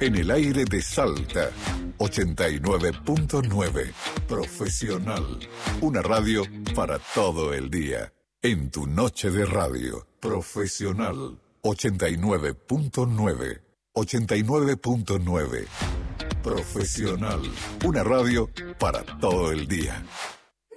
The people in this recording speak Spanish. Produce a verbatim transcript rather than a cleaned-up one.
En el aire de Salta, ochenta y nueve punto nueve. Profesional. Una radio para todo el día. En tu noche de radio. Profesional. ochenta y nueve punto nueve. ochenta y nueve punto nueve. Profesional. Una radio para todo el día.